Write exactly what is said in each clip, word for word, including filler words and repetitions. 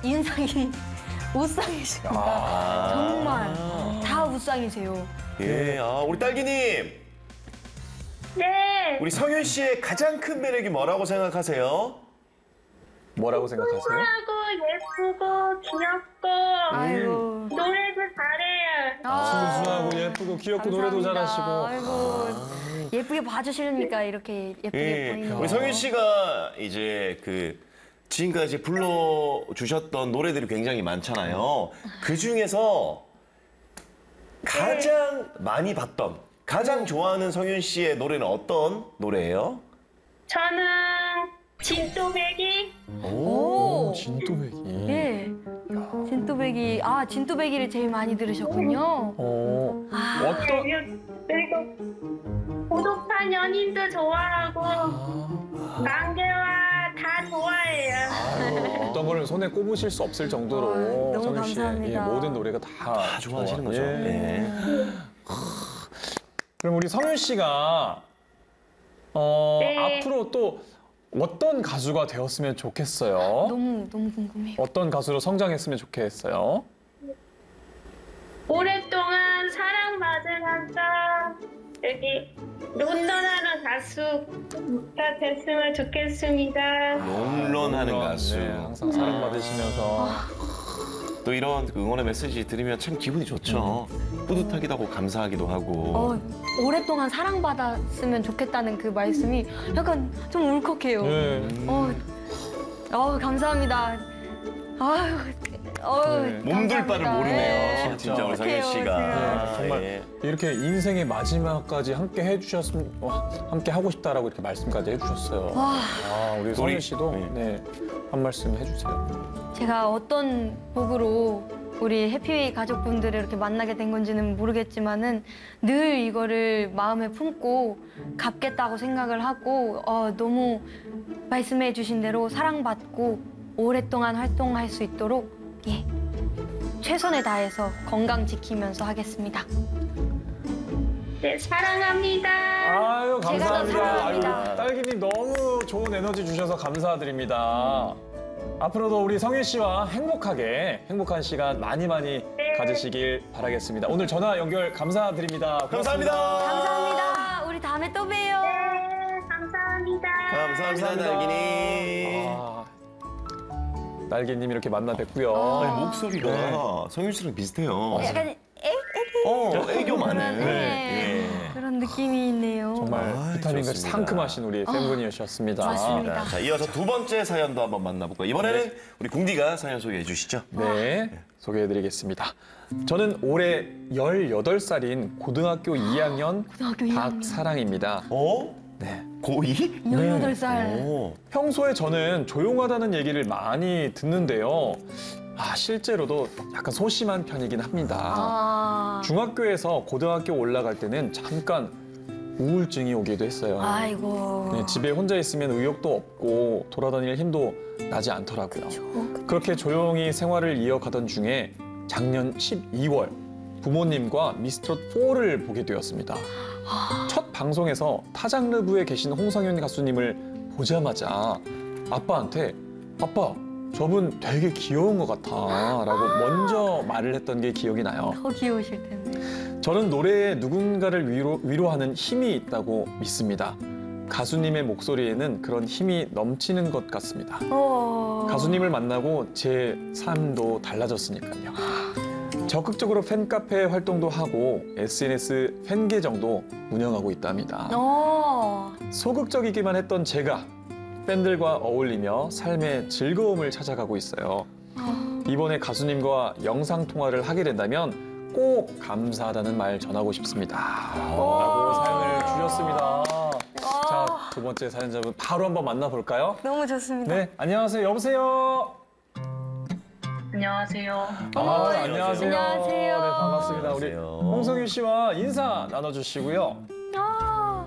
인상이 우상이십니다. 아. 정말 다 우상이세요. 예, 아, 우리 딸기님. 네. 우리 성윤 씨의 가장 큰 매력이 뭐라고 생각하세요? 뭐라고 생각하세요? 순수하고 예쁘고 귀엽고 아이고. 노래도 잘해요. 아, 순수하고 예쁘고 귀엽고 노래도 잘하시고. 아이고. 예쁘게 봐주십니까? 이렇게 예쁘게 예, 보이는 우리 거. 성윤 씨가 이제 그 지금까지 불러주셨던 노래들이 굉장히 많잖아요. 그 중에서 가장 많이 봤던, 가장 좋아하는 성윤 씨의 노래는 어떤 노래예요? 저는 진또배기. 오. 진또배기. 예. 진또배기. 아, 진또배기를 제일 많이 들으셨군요. 어. 아. 어떤 그리고 고독한 연인도 좋아하고 관계와 다 좋아해요. 아유, 어떤 거를 손에 꼽으실 수 없을 정도로 아유, 너무 성윤 씨의 감사합니다. 예, 모든 노래가 다, 다 좋아하시는 좋아. 거죠. 예. 예. 그럼 우리 성윤 씨가 어, 네. 앞으로 또 어떤 가수가 되었으면 좋겠어요? 너무, 너무 궁금해요. 어떤 가수로 성장했으면 좋겠어요? 오랫동안 사랑받으면서 여기 론던하는 가수가 됐으면 좋겠습니다. 롱런하는 가수. 네, 항상 사랑받으시면서 또 이런 응원의 메시지 들으면 참 기분이 좋죠. 뿌듯하기도 하고 감사하기도 하고. 어, 오랫동안 사랑받았으면 좋겠다는 그 말씀이 약간 좀 울컥해요. 네. 어, 어, 감사합니다. 아유, 어, 네. 몸둘 바를 모르네요. 네. 진짜 우리 성윤 어떡해요, 씨가. 네, 정말 예. 이렇게 인생의 마지막까지 함께 해주셨으면 어, 함께 하고 싶다라고 이렇게 말씀까지 해주셨어요. 와, 아, 우리 성윤 씨도 네. 네, 한 말씀 해주세요. 제가 어떤 복으로 우리 해피웨이 가족분들을 이렇게 만나게 된 건지는 모르겠지만은 늘 이거를 마음에 품고 갚겠다고 생각을 하고 어, 너무 말씀해 주신 대로 사랑받고 오랫동안 활동할 수 있도록 예, 최선을 다해서 건강 지키면서 하겠습니다. 네, 사랑합니다. 아유, 제가 더 감사합니다. 사랑합니다. 아유, 딸기님 너무 좋은 에너지 주셔서 감사드립니다. 앞으로도 우리 성윤 씨와 행복하게 행복한 시간 많이 많이 가지시길 바라겠습니다. 오늘 전화 연결 감사드립니다. 고맙습니다. 감사합니다. 감사합니다. 우리 다음에 또 봬요. 네, 감사합니다. 감사합니다, 딸기님. 아, 딸기님 이렇게 만나 뵙고요. 아니, 목소리가 네. 성윤 씨랑 비슷해요. 약간 애, 애기 어, 애교 많은. 네. 예. 그런 느낌이 있네요. 정말 아이, 비타민같이 좋습니다. 상큼하신 우리 팬분이셨습니다. 맞습니다. 자, 이어서 두 번째 사연도 한번 만나볼까요? 이번에는 네. 우리 궁디가 사연 소개해 주시죠. 네, 소개해드리겠습니다. 저는 올해 열여덟 살인 고등학교 이 학년 고등학교 이 학년. 박사랑입니다. 어? 네. 고이? 열여덟 살. 오. 평소에 저는 조용하다는 얘기를 많이 듣는데요. 아, 실제로도 약간 소심한 편이긴 합니다. 아, 중학교에서 고등학교 올라갈 때는 잠깐 우울증이 오기도 했어요. 아이고. 네, 집에 혼자 있으면 의욕도 없고 돌아다닐 힘도 나지 않더라고요. 그렇게 조용히 생활을 이어가던 중에 작년 십이월 부모님과 미스트롯 사를 보게 되었습니다. 첫 방송에서 타장르부에 계신 홍성윤 가수님을 보자마자 아빠한테 아빠 저분 되게 귀여운 것 같아 라고 먼저 말을 했던 게 기억이 나요. 더 귀여우실 텐데. 저는 노래에 누군가를 위로, 위로하는 힘이 있다고 믿습니다. 가수님의 목소리에는 그런 힘이 넘치는 것 같습니다. 어. 가수님을 만나고 제 삶도 달라졌으니까요. 적극적으로 팬카페 활동도 하고 에스엔에스 팬 계정도 운영하고 있답니다. 어. 소극적이기만 했던 제가 팬들과 어울리며 삶의 즐거움을 찾아가고 있어요. 이번에 가수님과 영상 통화를 하게 된다면 꼭 감사하다는 말 전하고 싶습니다. 라고 사연을 주셨습니다. 자, 두 번째 사연자분 바로 한번 만나볼까요? 너무 좋습니다. 네, 안녕하세요. 여보세요. 안녕하세요. 아, 안녕하세요. 안녕하세요. 네, 반갑습니다. 우리 안녕하세요. 홍성윤 씨와 인사 나눠주시고요. 아,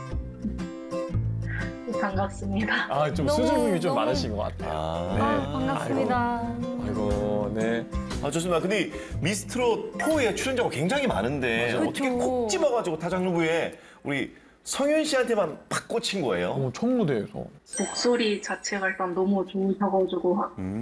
반갑습니다. 아, 좀 너무, 수줍음이 좀 너무- 많으신 것 같아요. 아, 네. 아, 반갑습니다. 아이고, 네. 아, 좋습니다. 근데 미스트롯 사에 출연자가 굉장히 많은데 맞아요. 어떻게 그쵸. 콕 집어가지고 타장르부에 우리 성윤 씨한테만 팍 꽂힌 거예요? 어, 첫 무대에서. 목소리 자체가 일단 너무 좋으셔가지고